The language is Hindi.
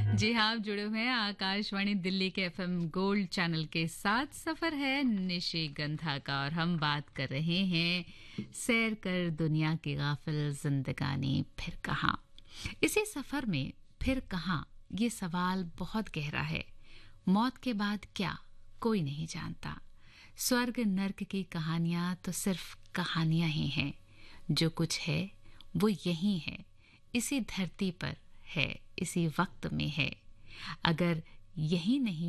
जी हाँ, आप जुड़े हुए हैं आकाशवाणी दिल्ली के एफएम गोल्ड चैनल के साथ। सफर है निशिगंधा का और हम बात कर रहे हैं सैर कर दुनिया की गाफिल जिंदगानी फिर कहाँ। इसी सफर में फिर कहाँ, ये सवाल बहुत गहरा है। मौत के बाद क्या, कोई नहीं जानता। स्वर्ग नर्क की कहानियां तो सिर्फ कहानियां ही हैं। जो कुछ है वो यही है, इसी धरती पर है, इसी वक्त में है। अगर यही नहीं